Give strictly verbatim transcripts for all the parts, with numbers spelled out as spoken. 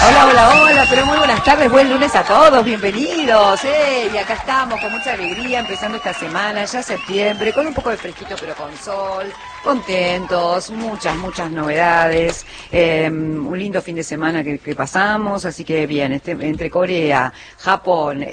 Hola, hola, hola, pero muy buenas tardes, buen lunes a todos, bienvenidos, eh, y acá estamos con mucha alegría empezando esta semana, ya septiembre, con un poco de fresquito pero con sol, contentos, muchas, muchas novedades, eh, un lindo fin de semana que, que pasamos, así que bien, este, entre Corea, Japón,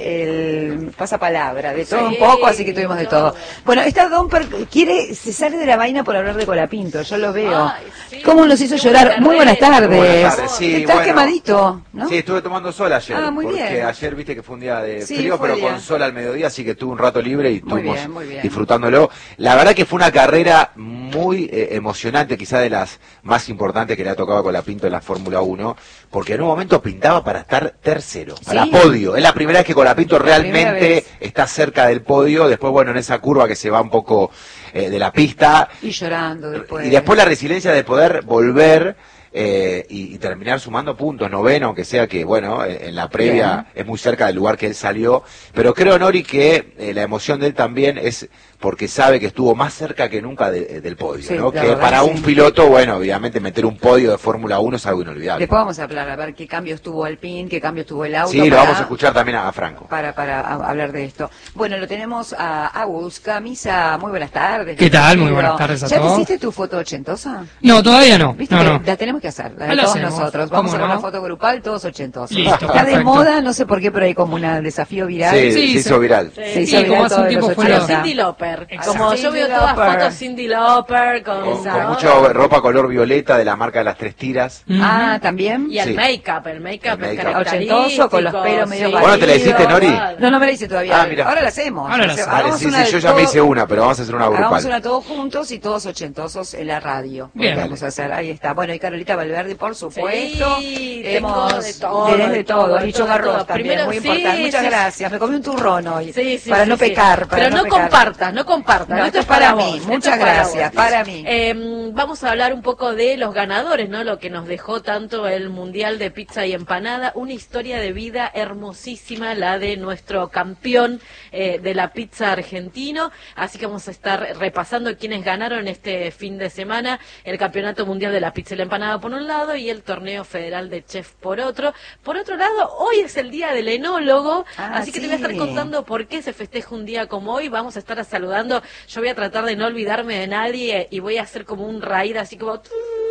el pasapalabra, de todo sí, un poco, así que tuvimos de todo. Bueno, esta Domper quiere, se sale de la vaina por hablar de Colapinto, yo lo veo. Ay, sí, ¿cómo nos hizo llorar? Muy buenas tardes. Muy buenas tardes, sí, ¿Estás bueno, quemadito? ¿No? Sí, estuve tomando sol ayer, ah, muy porque bien. ayer viste que fue un día de sí, frío, pero día. con sol al mediodía, así que tuve un rato libre y estuvimos bien, muy bien. disfrutándolo. La verdad que fue una carrera muy eh, emocionante, quizá de las más importantes que le ha tocado a Colapinto en la Fórmula uno, porque en un momento pintaba para estar tercero, para sí. podio. Es la primera vez que Colapinto realmente está cerca del podio, después bueno, en esa curva que se va un poco eh, de la pista. Y llorando después. Y después la resiliencia de poder volver Eh, y, y terminar sumando puntos, noveno, aunque sea que, bueno, eh, en la previa bien. Es muy cerca del lugar que él salió, pero creo, Nori, que eh, la emoción de él también es porque sabe que estuvo más cerca que nunca de, del podio, sí, ¿no? Que para un sí. piloto, bueno, obviamente meter un podio de Fórmula uno es algo inolvidable. Después vamos a hablar, a ver qué cambios tuvo Alpine, qué cambios tuvo el auto. Sí, para, lo vamos a escuchar también a, a Franco. Para, para a, hablar de esto. Bueno, lo tenemos a Agus Camisa, muy buenas tardes. ¿Qué tal? Muy buenas tardes a ¿Ya todos. ¿Ya te hiciste tu foto ochentosa? No, todavía no. ¿Viste no, que no. La tenemos que hacer, la de ah, todos hacemos. nosotros. Vamos a hacer no? una foto grupal, todos ochentosos. Listo, Está perfecto. de moda, no sé por qué, pero hay como un desafío viral. Sí, sí, se hizo viral. Sí, se hizo sí, viral como hace un tiempo fue lo... Cindy Lauper. Como yo veo todas fotos Cindy Lauper con, con, con mucha ropa color violeta de la marca de las tres tiras. Mm-hmm. Ah, también. Y el sí. make-up, el make-up es make ochentoso, con los pelos medio sí. ¿Bueno te la hiciste, Nori? No, no me la hice todavía. Ah, mira. Ahora la hacemos. Ahora la hacemos. Vale, sí, sí, yo ya todo... me hice una, pero vamos a hacer una grupal. Hagamos una todos juntos y todos ochentosos en la radio. Bien. Vamos a hacer, ahí está. Bueno, y Carolita Valverde, por supuesto. Sí, hemos de todo. Tenés de todo. Licho Garros también, Primero, muy sí, importante. Muchas sí, gracias. Me comí un turrón hoy. Sí, sí, para sí, no sí. pecar. Para pero no, no pecar. compartas, no compartas. No, esto es para, para mí. Vos. Muchas para gracias. Vos. Para mí. Eh, vamos a hablar un poco de los ganadores, ¿no? Lo que nos dejó tanto el Mundial de Pizza y Empanada. Una historia de vida hermosísima, la de nuestro campeón eh, de la pizza argentino. Así que vamos a estar repasando quienes ganaron este fin de semana el Campeonato Mundial de la Pizza y la Empanada por un lado y el Torneo Federal de Chef por otro. Por otro lado, hoy es el Día del Enólogo, ah, así que sí. te voy a estar contando por qué se festeja un día como hoy. Vamos a estar saludando. Yo voy a tratar de no olvidarme de nadie y voy a hacer como un raid así como...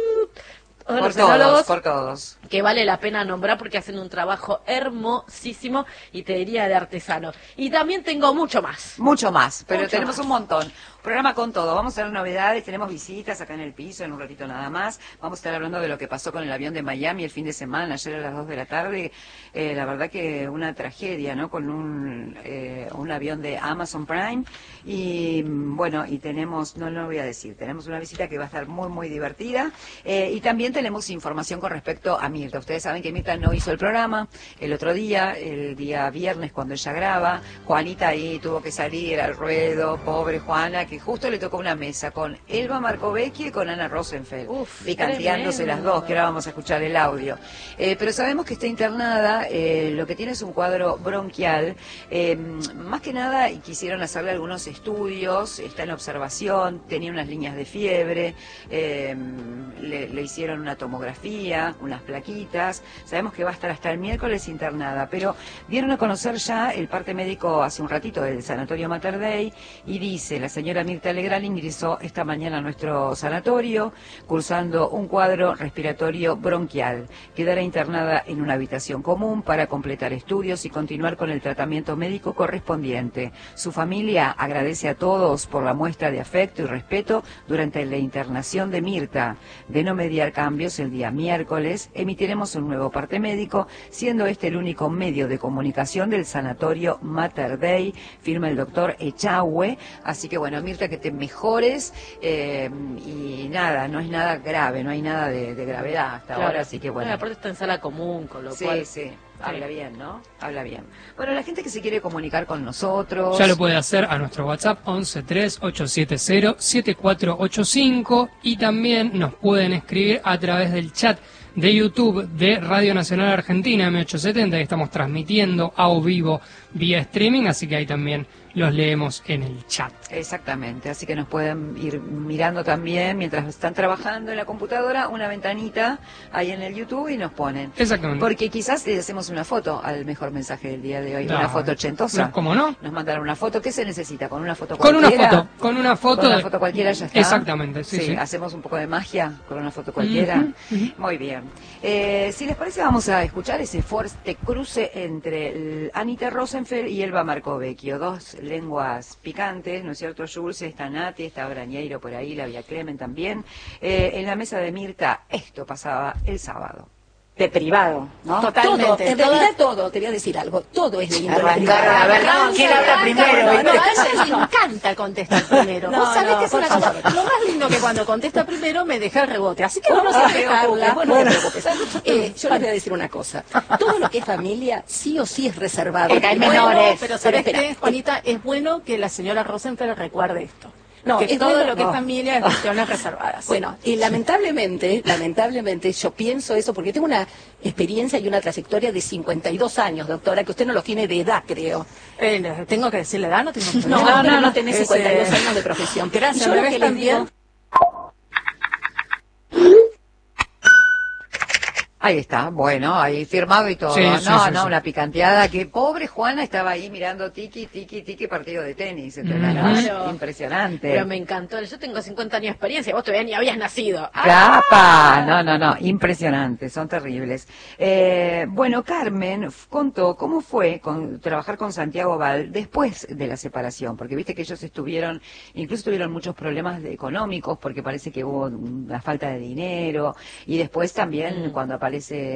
Por los todos, por todos. Que vale la pena nombrar porque hacen un trabajo hermosísimo y te diría de artesano. Y también tengo mucho más. Mucho más, pero mucho tenemos más. un montón. Programa con todo. Vamos a tener novedades, tenemos visitas acá en el piso en un ratito nada más. Vamos a estar hablando de lo que pasó con el avión de Miami el fin de semana, ayer a las dos de la tarde. Eh, la verdad que una tragedia, ¿no? Con un, eh, un avión de Amazon Prime. Y bueno, y tenemos, no lo voy a decir, tenemos una visita que va a estar muy, muy divertida. Eh, y también tenemos información con respecto a Mirta. Ustedes saben que Mirta no hizo el programa el otro día, el día viernes cuando ella graba. Juanita ahí tuvo que salir al ruedo, pobre Juana, que justo le tocó una mesa con Elba Marcovecchio y con Ana Rosenfeld, Uf, picanteándose las dos, que ahora vamos a escuchar el audio. Eh, pero sabemos que está internada, eh, lo que tiene es un cuadro bronquial. Eh, más que nada quisieron hacerle algunos estudios, está en observación, tenía unas líneas de fiebre, eh, le, le hicieron una tomografía, unas plaquitas. Sabemos que va a estar hasta el miércoles internada, pero dieron a conocer ya el parte médico hace un ratito del Sanatorio Mater Dei y dice, la señora Mirta Legrand ingresó esta mañana a nuestro sanatorio cursando un cuadro respiratorio bronquial. Quedará internada en una habitación común para completar estudios y continuar con el tratamiento médico correspondiente. Su familia agradece a todos por la muestra de afecto y respeto durante la internación de Mirta. De no mediar cambios, el día miércoles emitiremos un nuevo parte médico, siendo este el único medio de comunicación del Sanatorio Mater Dei, firma el doctor Echagüe. Así que bueno, Mirta, que te mejores eh, y nada, no es nada grave, no hay nada de, de gravedad hasta claro. ahora, así que bueno. No, aparte está en sala común, con lo sí, cual... Sí, Habla bien, ¿no? Habla bien. Bueno, la gente que se quiere comunicar con nosotros... Ya lo puede hacer a nuestro WhatsApp once tres ocho siete cero siete cuatro ocho cinco y también nos pueden escribir a través del chat de YouTube de Radio Nacional Argentina M ochocientos setenta, que estamos transmitiendo a vivo vía streaming, así que ahí también los leemos en el chat. Exactamente, así que nos pueden ir mirando también mientras están trabajando en la computadora, una ventanita ahí en el YouTube y nos ponen. Exactamente. Porque quizás le hacemos una foto al mejor mensaje del día de hoy, Claro. una foto ochentosa. No, ¿cómo no? Nos mandaron una foto, ¿qué se necesita? ¿Con una foto Con una cualquiera? foto, con una foto. Con una de- foto cualquiera ya está. Exactamente, sí, sí. Hacemos un poco de magia con una foto cualquiera. Ujú, ujú. Muy bien. Eh, si les parece, vamos a escuchar ese fuerte cruce entre el Anita Rosenfeld y Elba Marcovecchio, dos lenguas picantes, ¿no es cierto, Jules? Está Nati, está Brañeiro por ahí, la Vía Clemen también. Eh, en la mesa de Mirta, esto pasaba el sábado. De privado, ¿no? Totalmente. Todo, en Todo- realidad todo, te voy a decir algo, todo es de índole Arrancar, privada. a ver, ¿quién habla primero? No, no, ¿viste? a ella le encanta contestar primero. No, Vos sabés no, que es por una cosa, favor. lo más lindo que cuando contesta primero me deja el rebote. Así que Vos vamos no a te preocupes, dejarla. vos no te preocupes. Eh, yo les voy a decir una cosa. Todo lo que es familia, sí o sí es reservado. Porque hay Bueno, menores. Pero pero sabés espera, que, Juanita, es bueno que la señora Rosenfeld recuerde esto. No, que es todo bueno- lo que no. es familia es cuestiones reservadas. Bueno, y lamentablemente, lamentablemente yo pienso eso porque tengo una experiencia y una trayectoria de cincuenta y dos años, doctora, que usted no los tiene de edad, creo. Eh, ¿Tengo que decirle edad? No tengo No, problema. pero no tenés Es, cincuenta y dos eh, años de profesión. Gracias, Y yo me lo ves que les también. digo- Ahí está, bueno, ahí firmado y todo. Sí, no, sí, no, sí, sí. una picanteada que pobre Juana estaba ahí mirando tiki, tiki, tiki partido de tenis. ¿entendés? Claro. Impresionante. Pero me encantó. Yo tengo cincuenta años de experiencia. Vos todavía ni habías nacido. ¡Capa! No, no, no, impresionante, son terribles. Eh, bueno, Carmen f- contó cómo fue con, trabajar con Santiago Val después de la separación, porque viste que ellos estuvieron, incluso tuvieron muchos problemas de- económicos, porque parece que hubo una falta de dinero, y después también cuando aparece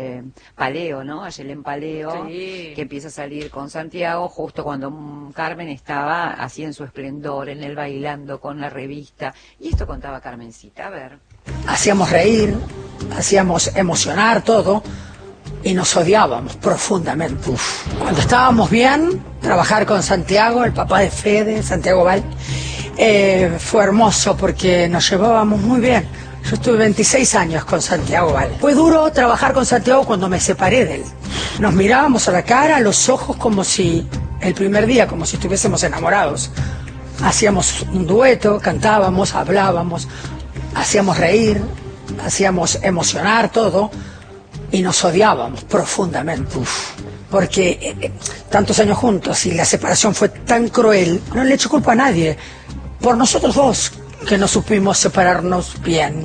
Paleo, ¿no? Ayelén Paleo, Sí. que empieza a salir con Santiago, justo cuando mm, Carmen estaba así en su esplendor, en el bailando con la revista, y esto contaba Carmencita, a ver. Hacíamos reír, hacíamos emocionar todo y nos odiábamos profundamente. Cuando estábamos bien, trabajar con Santiago, el papá de Fede, Santiago Val, eh, fue hermoso porque nos llevábamos muy bien. Yo estuve veintiséis años con Santiago Val. Fue duro trabajar con Santiago cuando me separé de él. Nos mirábamos a la cara, a los ojos, como si el primer día, como si estuviésemos enamorados. Hacíamos un dueto, cantábamos, hablábamos, hacíamos reír, hacíamos emocionar todo y nos odiábamos profundamente. Porque eh, eh, tantos años juntos y la separación fue tan cruel, no le echo culpa a nadie, por nosotros dos que no supimos separarnos bien.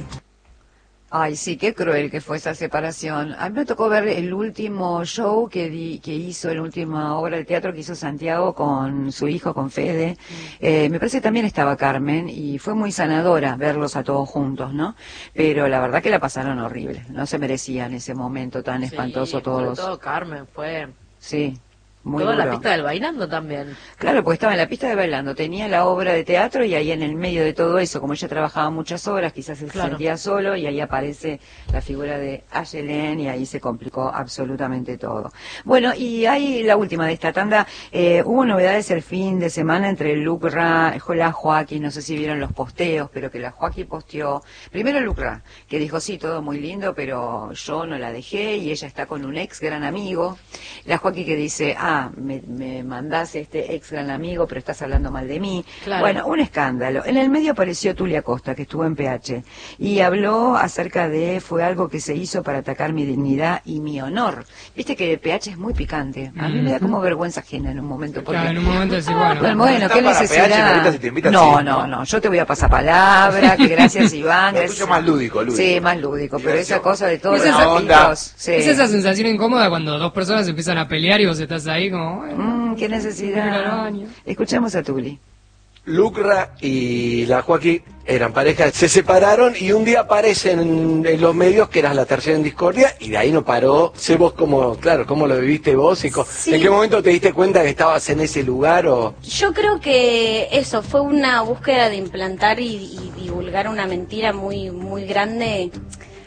Ay, sí, qué cruel que fue esa separación. A mí me tocó ver el último show que di, que hizo, la última obra de teatro que hizo Santiago con su hijo, con Fede. Eh, me parece que también estaba Carmen y fue muy sanadora verlos a todos juntos, ¿no? Pero la verdad que la pasaron horrible. No se merecían ese momento tan espantoso Sí, todos. Sobre todo Carmen fue. Sí, muy Toda la duro. pista del bailando también. Claro, porque estaba en la pista de bailando, tenía la obra de teatro y ahí en el medio de todo eso, como ella trabajaba muchas horas, quizás se Claro. sentía solo y ahí aparece la figura de Ayelén y ahí se complicó absolutamente todo. Bueno, y ahí la última de esta tanda, eh, hubo novedades el fin de semana entre Lucra, la Joaquín, no sé si vieron los posteos, pero que la Joaquín posteó, primero Lucra, que dijo sí, todo muy lindo, pero yo no la dejé y ella está con un ex gran amigo. La Joaquín que dice, ah, me, me mandás este ex gran amigo, pero estás hablando mal de mí. Claro. Bueno, un escándalo. En el medio apareció Tulia Costa, que estuvo en P H, y habló acerca de, fue algo que se hizo para atacar mi dignidad y mi honor. Viste que P H es muy picante. A mí me da como vergüenza ajena en un momento. Porque, Claro, en un momento decís, bueno, bueno, bueno, Está ¿qué para P H, necesidad? Norita, si te invitan, no, sí, no, ¿no? no, yo te voy a pasar palabra, que gracias Iván. Lo gracias- tuyo más lúdico, lúdico. Sí, más lúdico, pero esa Diversión. cosa de todos Es los esa onda. zapitos, sí. es esa sensación incómoda cuando dos personas empiezan a pelear y vos estás ahí como, bueno, Mm, qué Ir al necesidad. baño. Escuchemos a Tuli. Lucra y la Joaquín eran pareja, se separaron y un día aparecen en, en los medios que eras la tercera en discordia y de ahí no paró. Sé vos cómo, claro, cómo lo viviste vos y co- Sí. en qué momento te diste cuenta que estabas en ese lugar o... Yo creo que eso fue una búsqueda de implantar y, y divulgar una mentira muy muy grande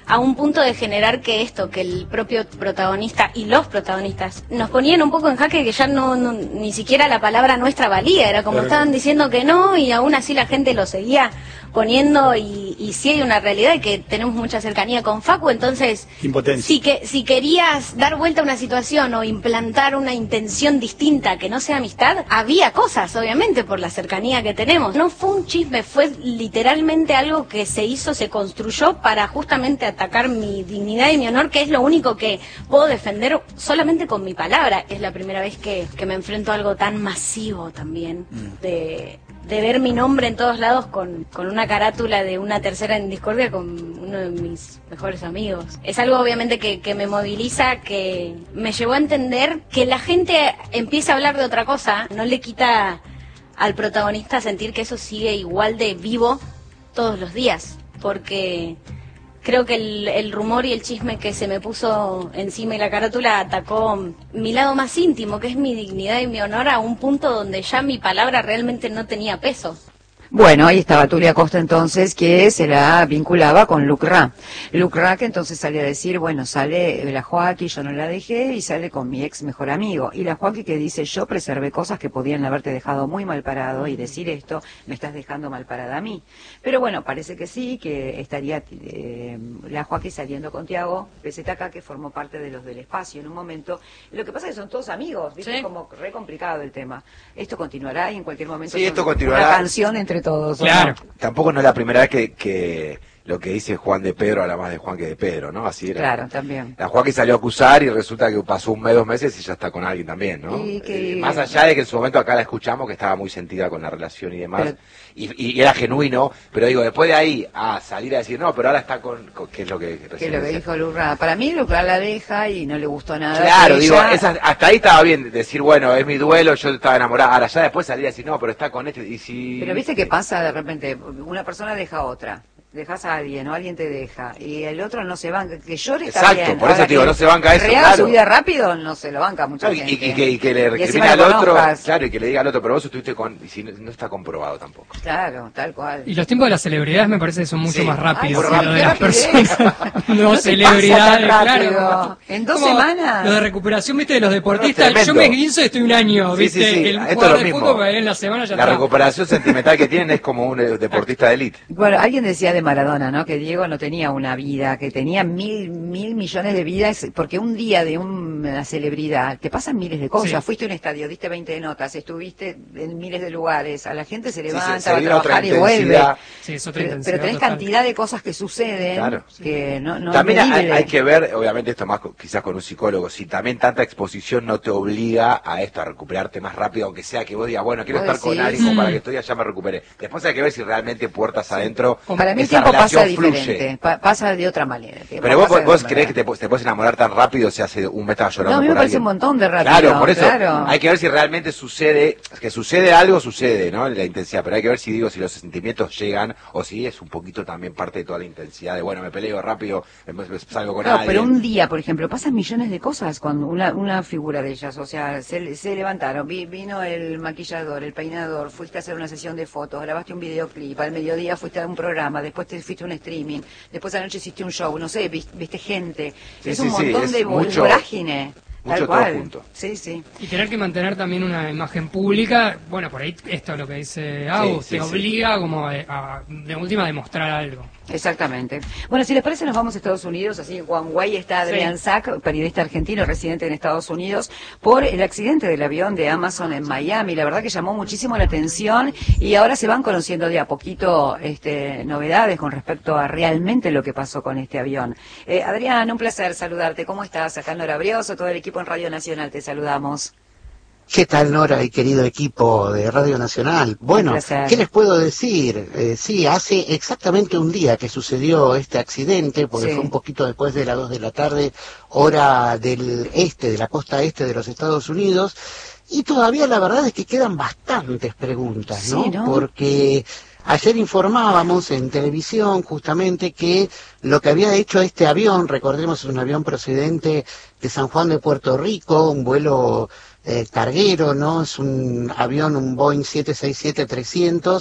a un punto de generar que esto, que el propio protagonista y los protagonistas nos ponían un poco en jaque, que ya no, no ni siquiera la palabra nuestra valía, era como Claro. estaban diciendo que no y aún así la gente lo seguía poniendo y, y sí hay una realidad de que tenemos mucha cercanía con Facu, entonces Impotencia. si, que, si querías dar vuelta a una situación o implantar una intención distinta que no sea amistad, había cosas, obviamente, por la cercanía que tenemos. No fue un chisme, fue literalmente algo que se hizo, se construyó para justamente atacar mi dignidad y mi honor, que es lo único que puedo defender solamente con mi palabra. Es la primera vez que, que me enfrento a algo tan masivo también, de... de ver mi nombre en todos lados con, con una carátula de una tercera en discordia con uno de mis mejores amigos. Es algo obviamente que, que me moviliza, que me llevó a entender que la gente empieza a hablar de otra cosa, no le quita al protagonista sentir que eso sigue igual de vivo todos los días, porque creo que el, el rumor y el chisme que se me puso encima y la carátula atacó mi lado más íntimo, que es mi dignidad y mi honor, a un punto donde ya mi palabra realmente no tenía peso. Bueno, ahí estaba Tulia Costa entonces, que se la vinculaba con Luc Ra. Luc Ra que entonces sale a decir, bueno, sale la Joaquí, yo no la dejé, y sale con mi ex mejor amigo. Y la Joaquí que dice, yo preservé cosas que podían haberte dejado muy mal parado, y decir esto, me estás dejando mal parada a mí. Pero bueno, parece que sí, que estaría eh, la Joaquí saliendo con Tiago Pesetacá, que formó parte de los del espacio en un momento. Lo que pasa es que son todos amigos, ¿viste? Sí. Como re complicado el tema. Esto continuará y en cualquier momento Sí, son esto continuará. una canción entre todos. ¿o Claro. no? Tampoco no es la primera vez que, que lo que dice Juan de Pedro habla más de Juan que de Pedro, ¿no? Así era. Claro, también. La Joaquín salió a acusar y resulta que pasó un mes, dos meses y ya está con alguien también, ¿no? Y que- Eh, más allá de que en su momento acá la escuchamos que estaba muy sentida con la relación y demás, Pero- y, y era genuino, pero digo, después de ahí a salir a decir, no, pero ahora está con, con ¿qué es lo que Que recién lo que decía? dijo Lucra. Para mí Lucra la deja y no le gustó nada. Claro, que digo, ella- esa- hasta ahí estaba bien decir, bueno, es mi duelo, yo estaba enamorada, ahora ya después salir a decir, no, pero está con este, y si... Pero viste que pasa de repente, una persona deja a otra. Dejas a alguien o alguien te deja y el otro no se banca, que llore está Exacto, bien. por eso Ahora te digo, que no se banca eso, rehaga claro. su vida rápido, no se lo banca mucha No, y, gente. y- y que, y que le Y recrimine encima al lo otro, conozcas. claro, y que le diga al otro, pero vos estuviste con, y si no, no está comprobado tampoco. Claro, tal cual. Y los tiempos de las celebridades me parece que son mucho Sí. más rápidos Ay, que sí, lo de qué las rapidez. personas. No, No se celebridades, pasa tan claro. rápido. En dos Como semanas. Lo de recuperación, viste, de los deportistas. No, yo me tremendo. esguinzo y estoy un año, Sí, viste. sí, sí, El esto es jugador lo de mismo. fútbol para él en la semana ya La está. recuperación sentimental que tienen es como un eh, deportista de élite. Bueno, alguien decía de Maradona, ¿no? Que Diego no tenía una vida, que tenía mil, mil millones de vidas, porque un día de una celebridad te pasan miles de cosas. Sí. Fuiste a un estadio, diste veinte notas, estuviste en miles de lugares, a la gente se Sí, levanta, se- se va a vive otra trabajar y vuelve. intensidad. Sí, es otra Pero, intensidad pero tenés total. cantidad de cosas que suceden Claro. que no, no También es hay, medible. hay que ver, obviamente esto más co- quizás con un psicólogo, si también tanta exposición no te obliga a esto, a recuperarte más rápido, aunque sea que vos digas, bueno, quiero ¿Vos estar con decís? alguien como Mm. para que esto ya me recupere. Después hay que ver si realmente puertas adentro Para mí el esa tiempo pasa relación fluye. diferente, pa- pasa de otra manera. El tiempo Pero vos, pasa de vos otra creés que manera. te, pu- te puedes enamorar tan rápido si hace un mes estabas llorando No, a mí me por parece alguien. un montón de rápido. Claro, por eso claro. hay que ver si realmente sucede, que sucede algo, sucede, ¿no? La intensidad, pero hay que ver si digo, si los sentimientos llegan o si es un poquito también parte de toda la intensidad de, bueno, me peleo rápido, me, me salgo con No, alguien. pero un día, por ejemplo, pasan millones de cosas cuando una, una figura de ellas, o sea, se, se levantaron, vi- vino el maquillador, el peinador, fuiste a hacer una sesión de fotos, grabaste un videoclip, al mediodía fuiste a un programa, después te fuiste a un streaming, después anoche hiciste un show, no sé, vis- viste gente, Sí, es sí, un sí, montón es de mucho- vorágine, mucho tal todo cual. junto. Sí, sí. Y tener que mantener también una imagen pública, bueno, por ahí esto es lo que dice Agus, sí, te sí. obliga como a, a- de última a demostrar algo. Exactamente. Bueno, si les parece, nos vamos a Estados Unidos. Así en Guangüey está Adrián Sack, periodista argentino residente en Estados Unidos, por el accidente del avión de Amazon en Miami. La verdad que llamó muchísimo la atención y ahora se van conociendo de a poquito este, novedades con respecto a realmente lo que pasó con este avión. Eh, Adrián, un placer saludarte. ¿Cómo estás? Acá Nora Brioso, todo el equipo en Radio Nacional, te saludamos. ¿Qué tal, Nora y querido equipo de Radio Nacional? Bueno, placer. ¿qué les puedo decir? Eh, sí, hace exactamente un día que sucedió este accidente, porque Sí. fue un poquito después de las dos de la tarde, hora del este, de la costa este de los Estados Unidos, y todavía la verdad es que quedan bastantes preguntas, ¿no? Sí, ¿no? Porque ayer informábamos en televisión justamente que lo que había hecho este avión, recordemos, es un avión procedente de San Juan de Puerto Rico, un vuelo eh, carguero, ¿no? Es un avión, un Boeing siete seis siete trescientos,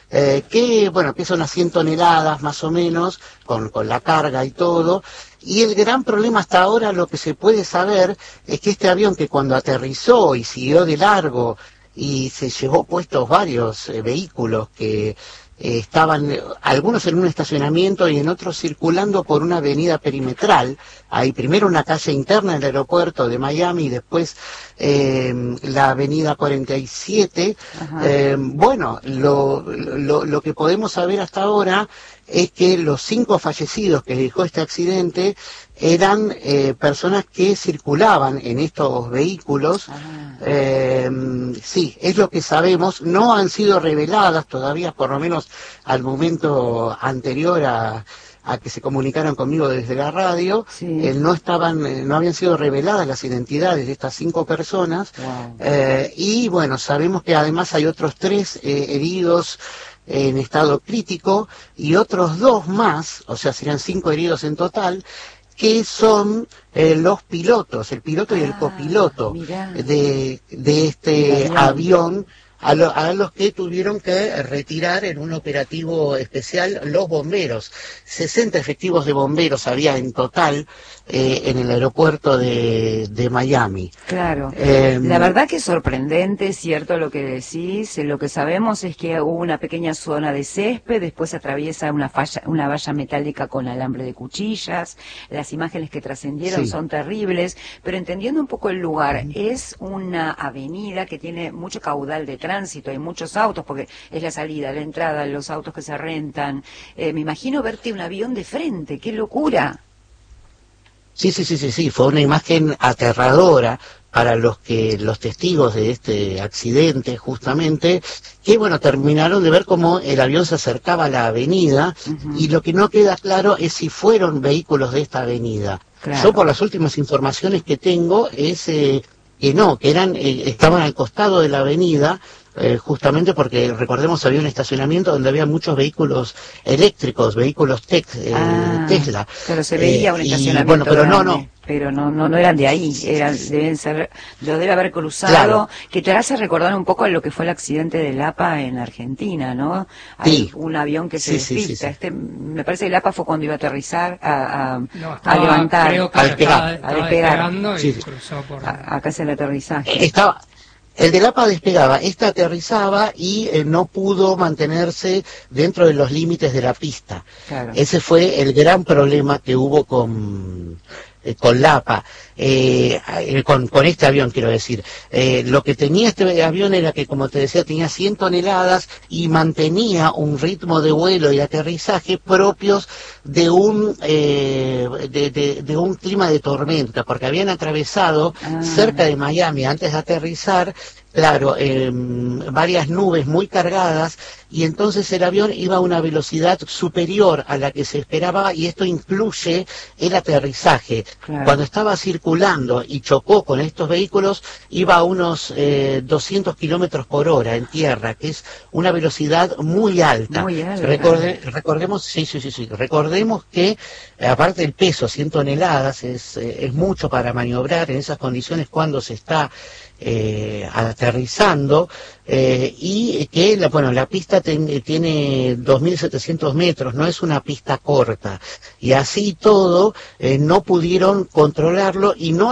eh, que, bueno, pesa unas cien toneladas más o menos, con, con la carga y todo. Y el gran problema hasta ahora, lo que se puede saber, es que este avión que cuando aterrizó y siguió de largo y se llevó puestos varios eh, vehículos que Eh, estaban eh, algunos en un estacionamiento y en otros circulando por una avenida perimetral. Hay primero una calle interna del aeropuerto de Miami y después eh, la avenida cuarenta y siete. Eh, bueno, lo, lo, lo que podemos saber hasta ahora es que los cinco fallecidos que dejó este accidente eran eh, personas que circulaban en estos vehículos. Ah. Eh, sí, es lo que sabemos. No han sido reveladas todavía, por lo menos al momento anterior a, a que se comunicaron conmigo desde la radio. Sí. Eh, no estaban, eh, no habían sido reveladas las identidades de estas cinco personas. Wow. Eh, y bueno, sabemos que además hay otros tres eh, heridos en estado crítico y otros dos más, o sea, serían cinco heridos en total, que son eh, los pilotos, el piloto ah, y el copiloto de, de este avión, avión a, lo, a los que tuvieron que retirar en un operativo especial los bomberos. sesenta efectivos de bomberos había en total eh, en el aeropuerto de, de Miami. Claro, eh, la verdad que es sorprendente, es cierto lo que decís. Lo que sabemos es que hubo una pequeña zona de césped, después atraviesa una, falla, una valla metálica con alambre de cuchillas. Las imágenes que trascendieron sí. son terribles, pero entendiendo un poco el lugar, es una avenida que tiene mucho caudal de tránsito, hay muchos autos, porque es la salida, la entrada, los autos que se rentan. Eh, me imagino verte un avión de frente, ¡qué locura! Sí, sí, sí, sí, sí, fue una imagen aterradora para los que los testigos de este accidente, justamente, que bueno, terminaron de ver cómo el avión se acercaba a la avenida, uh-huh. y lo que no queda claro es si fueron vehículos de esta avenida. Claro. Yo, por las últimas informaciones que tengo, es eh, que no, que eran eh, estaban al costado de la avenida, Eh, justamente porque, recordemos, había un estacionamiento donde había muchos vehículos eléctricos, vehículos tech, eh, ah, Tesla. Pero se veía eh, un estacionamiento y, bueno, pero grande, no, no. Pero no, no, no eran de ahí, eran, deben ser, lo debe haber cruzado, claro. Que te hace recordar un poco a lo que fue el accidente del A P A en Argentina, ¿no? Hay sí. un avión que se sí, despista. Sí, sí, sí. Este, me parece que el A P A fue cuando iba a aterrizar, a, a, no, estaba, a levantar, creo que al pegar, estaba, al pegar. Y sí. cruzó por... A, acá es el aterrizaje. Estaba... El del A P A despegaba, esta aterrizaba y eh, no pudo mantenerse dentro de los límites de la pista. Claro. Ese fue el gran problema que hubo con, eh, con la A P A, eh, con, con este avión, quiero decir. Eh, lo que tenía este avión era que, como te decía, tenía cien toneladas y mantenía un ritmo de vuelo y aterrizaje propios de un eh, de, de, de un clima de tormenta, porque habían atravesado ah. cerca de Miami antes de aterrizar, claro, eh, varias nubes muy cargadas, y entonces el avión iba a una velocidad superior a la que se esperaba, y esto incluye el aterrizaje. Claro. Cuando estaba circulando y chocó con estos vehículos, iba a unos eh, doscientos kilómetros por hora en tierra, que es una velocidad muy alta. Muy alta. Recorde, recordemos, sí, sí, sí, sí, recordemos que, aparte del peso, cien toneladas, es, eh, es mucho para maniobrar en esas condiciones cuando se está Eh, aterrizando, eh, y que la, bueno, la pista ten, tiene dos mil setecientos metros, no es una pista corta, y así todo eh, no pudieron controlarlo y no